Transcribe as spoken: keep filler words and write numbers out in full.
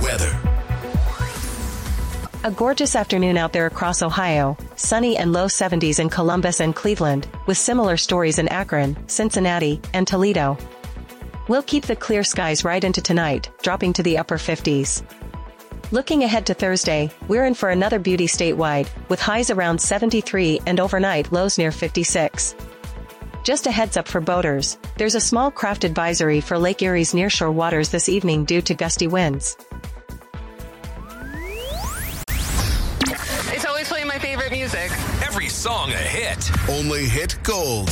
weather. A gorgeous afternoon out there across Ohio, sunny and low seventies in Columbus and Cleveland, with similar stories in Akron, Cincinnati, and Toledo. We'll keep the clear skies right into tonight, dropping to the upper fifties. Looking ahead to Thursday, we're in for another beauty statewide, with highs around seventy-three and overnight lows near fifty-six. Just a heads up for boaters, there's a small craft advisory for Lake Erie's nearshore waters this evening due to gusty winds. It's always playing my favorite music. Every song a hit. Only hit gold.